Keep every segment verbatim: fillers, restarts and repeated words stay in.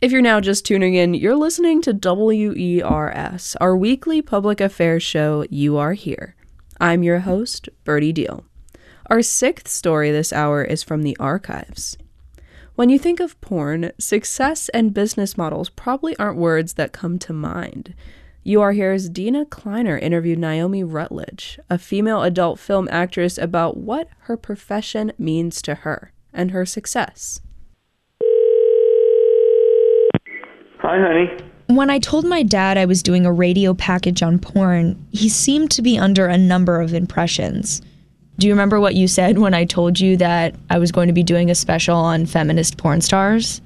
If you're now just tuning in, you're listening to W E R S, our weekly public affairs show, You Are Here. I'm your host, Birdie Deal. Our sixth story this hour is from the archives. When you think of porn, success and business models probably aren't words that come to mind. You Are Here's Dina Kleiner interviewed Naomi Rutledge, a female adult film actress, about what her profession means to her and her success. Hi, honey. When I told my dad I was doing a radio package on porn, he seemed to be under a number of impressions. Do you remember what you said when I told you that I was going to be doing a special on feminist porn stars?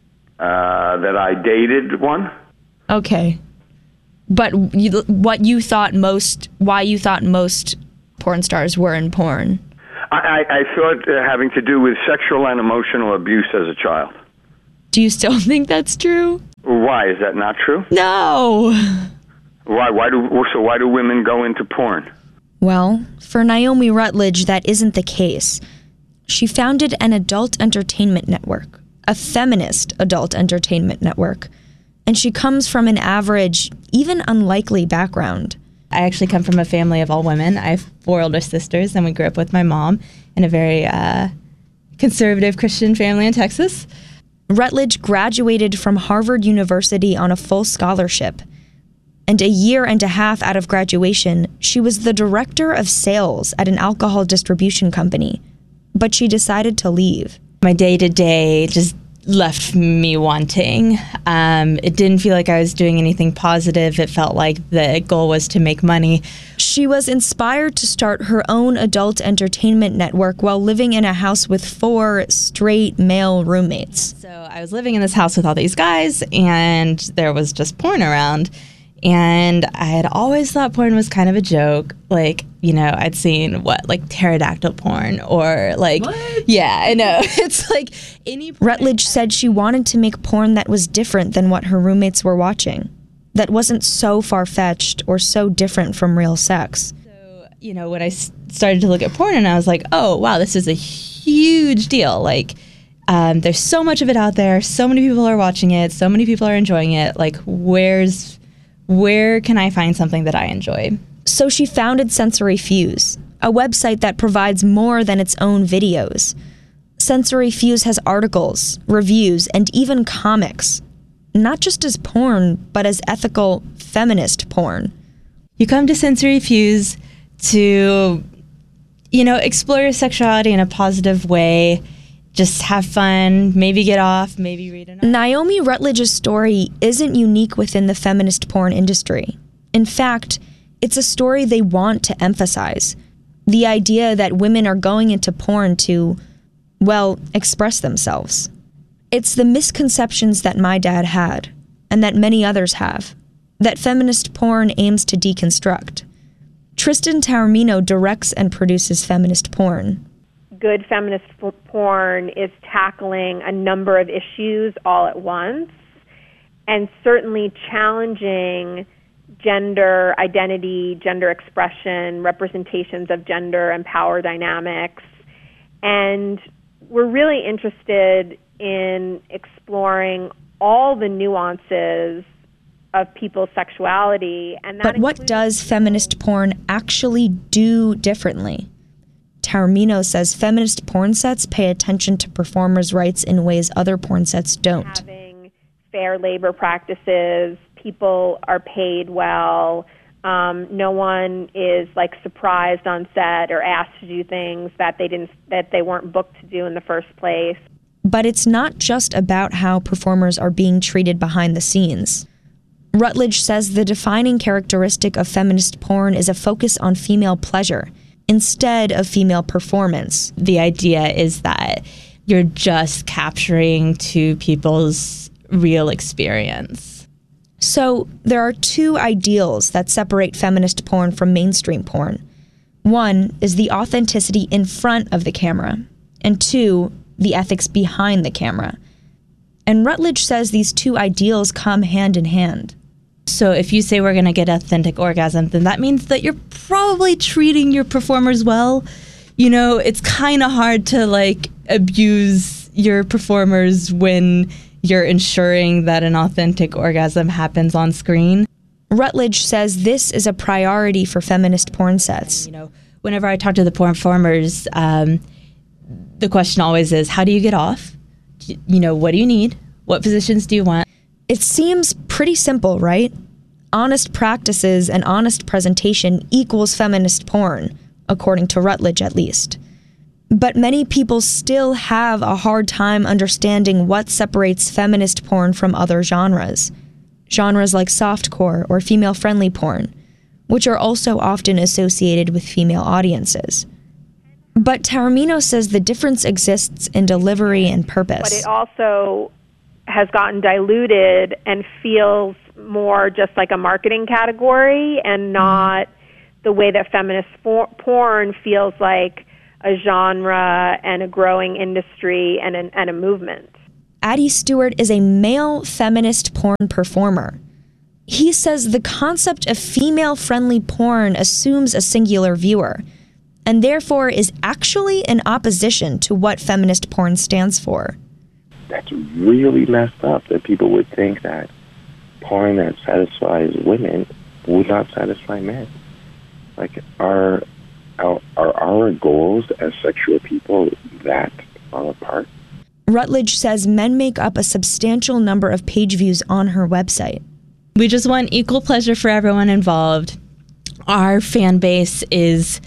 Uh, that I dated one? Okay. But you, what you thought most, why you thought most porn stars were in porn? I, I, I thought uh, having to do with sexual and emotional abuse as a child. Do you still think that's true? Why? Is that not true? No. Why? Why do so? Why do women go into porn? Well, for Naomi Rutledge, that isn't the case. She founded an adult entertainment network, a feminist adult entertainment network, and she comes from an average, even unlikely background. I actually come from a family of all women. I have four older sisters, and we grew up with my mom in a very uh, conservative Christian family in Texas. Rutledge graduated from Harvard University on a full scholarship. And a year and a half out of graduation, she was the director of sales at an alcohol distribution company. But she decided to leave. My day-to-day just left me wanting. Um, it didn't feel like I was doing anything positive. It felt like the goal was to make money. She was inspired to start her own adult entertainment network while living in a house with four straight male roommates. So I was living in this house with all these guys, and there was just porn around. And I had always thought porn was kind of a joke. Like, you know, I'd seen, what, like pterodactyl porn or like... What? Yeah, I know. It's like any... Rutledge said she wanted to make porn that was different than what her roommates were watching. That wasn't so far-fetched or so different from real sex. So, you know, when I s- started to look at porn, and I was like, oh, wow, this is a huge deal. Like, um, there's so much of it out there. So many people are watching it. So many people are enjoying it. Like, where's... Where can I find something that I enjoy? So she founded Sensory Fuse, a website that provides more than its own videos. Sensory Fuse has articles, reviews, and even comics. Not just as porn, but as ethical, feminist porn. You come to Sensory Fuse to, you know, explore your sexuality in a positive way. Just have fun, maybe get off, maybe read an article. Naomi Rutledge's story isn't unique within the feminist porn industry. In fact, it's a story they want to emphasize. The idea that women are going into porn to, well, express themselves. It's the misconceptions that my dad had, and that many others have, that feminist porn aims to deconstruct. Tristan Taormino directs and produces feminist porn. Good feminist porn is tackling a number of issues all at once, and certainly challenging gender identity, gender expression, representations of gender and power dynamics. And we're really interested in exploring all the nuances of people's sexuality. And that but what does feminist porn actually do differently? Taormino says feminist porn sets pay attention to performers' rights in ways other porn sets don't. Having fair labor practices, people are paid well, um, no one is like surprised on set or asked to do things that they didn't that they weren't booked to do in the first place. But it's not just about how performers are being treated behind the scenes. Rutledge says the defining characteristic of feminist porn is a focus on female pleasure instead of female performance. The idea is that you're just capturing two people's real experience. So there are two ideals that separate feminist porn from mainstream porn. One is the authenticity in front of the camera, and two, the ethics behind the camera. And Rutledge says these two ideals come hand in hand. So if you say we're going to get authentic orgasm, then that means that you're probably treating your performers well. You know, it's kind of hard to like abuse your performers when you're ensuring that an authentic orgasm happens on screen. Rutledge says this is a priority for feminist porn sets. You know, whenever I talk to the porn performers, um, the question always is, how do you get off? You know, what do you need? What positions do you want? It seems pretty simple, right? Honest practices and honest presentation equals feminist porn, according to Rutledge at least. But many people still have a hard time understanding what separates feminist porn from other genres. Genres like softcore or female-friendly porn, which are also often associated with female audiences. But Taormino says the difference exists in delivery and purpose. But it also has gotten diluted and feels more just like a marketing category and not the way that feminist for- porn feels like a genre and a growing industry and, an, and a movement. Addie Stewart is a male feminist porn performer. He says the concept of female-friendly porn assumes a singular viewer, and therefore is actually in opposition to what feminist porn stands for. That's really messed up that people would think that porn that satisfies women would not satisfy men. Like, are, are, are our goals as sexual people that far apart? Rutledge says men make up a substantial number of page views on her website. We just want equal pleasure for everyone involved. Our fan base is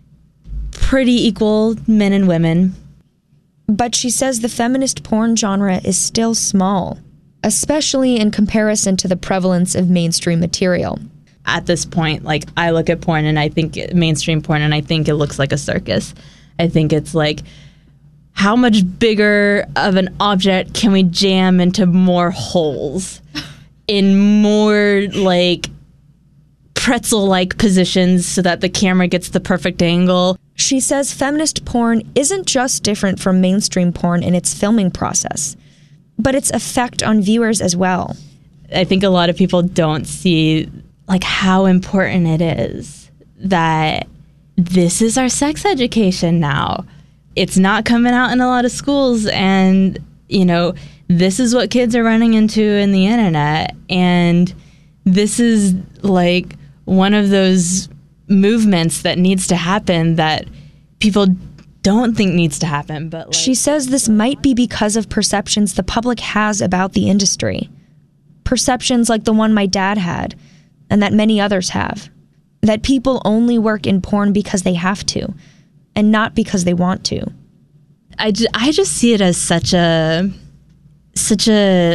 pretty equal, men and women. But she says the feminist porn genre is still small, especially in comparison to the prevalence of mainstream material. At this point, like, I look at porn and I think mainstream porn and I think it looks like a circus. I think it's like, how much bigger of an object can we jam into more holes in more like pretzel-like positions so that the camera gets the perfect angle? She says feminist porn isn't just different from mainstream porn in its filming process, but its effect on viewers as well. I think a lot of people don't see like how important it is that this is our sex education now. It's not coming out in a lot of schools, and, you know, this is what kids are running into in the internet, and this is like one of those movements that needs to happen that people don't think needs to happen. But like, she says this might be because of perceptions the public has about the industry. Perceptions like the one my dad had, and that many others have. That people only work in porn because they have to, and not because they want to. I, ju- I just see it as such a such a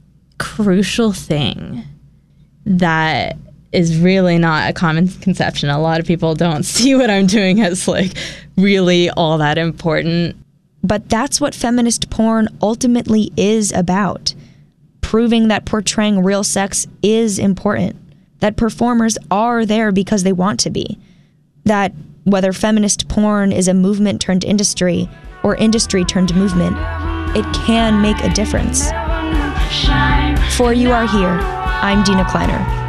crucial thing that is really not a common conception. A lot of people don't see what I'm doing as like really all that important. But that's what feminist porn ultimately is about. Proving that portraying real sex is important. That performers are there because they want to be. That whether feminist porn is a movement turned industry or industry turned movement, it can make a difference. For You Are Here, I'm Dina Kleiner.